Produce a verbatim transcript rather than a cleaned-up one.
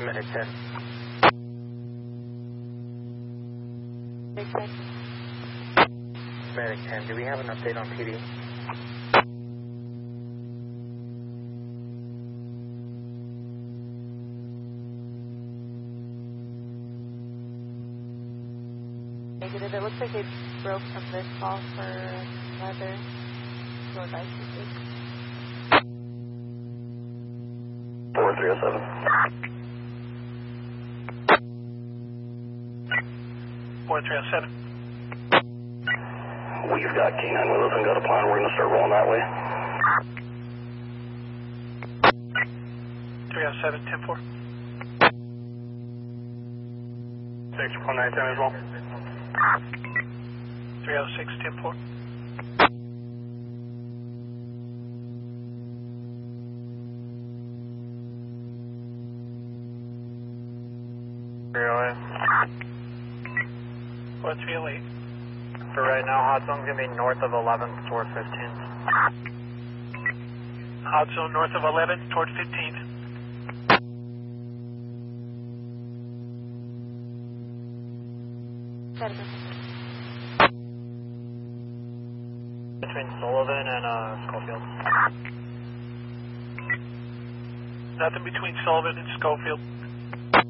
Medic ten. Medic ten. Medic ten, do we have an update on P D? Negative. It looks like they broke from this call for weather. Short ice usage. four three oh seven. four three oh seven. We've got K nine with us and got a plan. We're going to start rolling that way. three oh seven, ten four. six four nine ten as well. three oh six, ten four. three oh eight. four three oh eight. For right now, hot zone's going to be north of eleventh toward fifteenth. Hot zone north of eleventh toward fifteenth. Between Sullivan and uh, Schofield. Nothing between Sullivan and Schofield.